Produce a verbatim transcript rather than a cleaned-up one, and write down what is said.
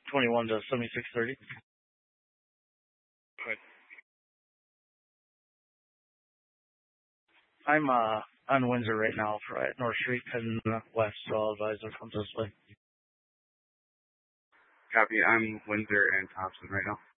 twenty-one to seventy-six thirty. Good. I'm uh on Windsor right now, for at North Street, heading west, so I'll advise her comes this way. Copy. I'm Windsor and Thompson right now.